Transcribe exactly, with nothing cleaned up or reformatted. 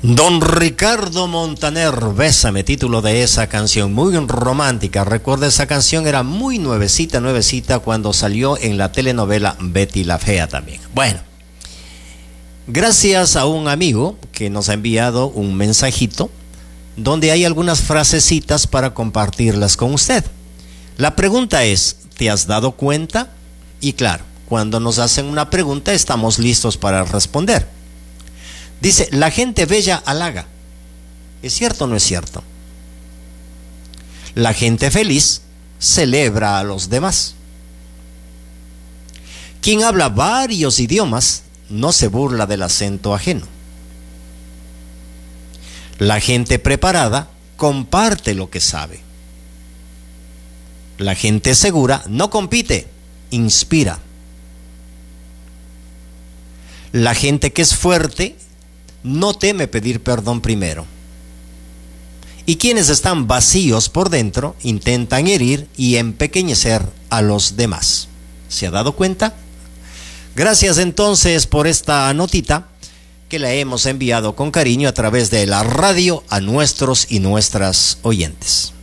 Don Ricardo Montaner, Bésame, título de esa canción, muy romántica. Recuerda, esa canción era muy nuevecita, nuevecita cuando salió en la telenovela Betty la Fea también. Bueno, gracias a un amigo que nos ha enviado un mensajito donde hay algunas frasecitas para compartirlas con usted. La pregunta es, ¿te has dado cuenta? Y claro, cuando nos hacen una pregunta estamos listos para responder. Dice, la gente bella halaga. ¿Es cierto o no es cierto? La gente feliz celebra a los demás. Quien habla varios idiomas no se burla del acento ajeno. La gente preparada comparte lo que sabe. La gente segura no compite, inspira. La gente que es fuerte no teme pedir perdón primero. Y quienes están vacíos por dentro intentan herir y empequeñecer a los demás. ¿Se ha dado cuenta? Gracias entonces por esta notita que la hemos enviado con cariño a través de la radio a nuestros y nuestras oyentes.